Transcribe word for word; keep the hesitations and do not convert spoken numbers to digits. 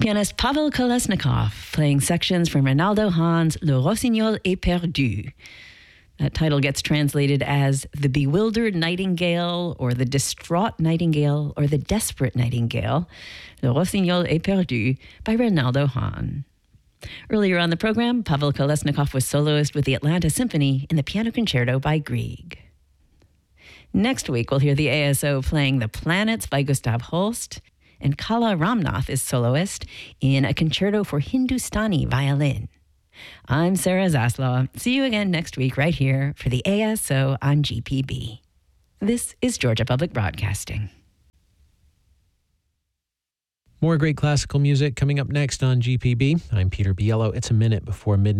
Pianist Pavel Kolesnikov playing sections from Reynaldo Hahn's Le Rossignol est perdu. That title gets translated as The Bewildered Nightingale, or The Distraught Nightingale, or The Desperate Nightingale, Le Rossignol est perdu, by Reynaldo Hahn. Earlier on the program, Pavel Kolesnikov was soloist with the Atlanta Symphony in the Piano Concerto by Grieg. Next week, we'll hear the A S O playing The Planets by Gustav Holst, and Kala Ramnath is soloist in a concerto for Hindustani violin. I'm Sarah Zaslaw. See you again next week right here for the A S O on G P B. This is Georgia Public Broadcasting. More great classical music coming up next on G P B. I'm Peter Biello. It's a minute before midnight.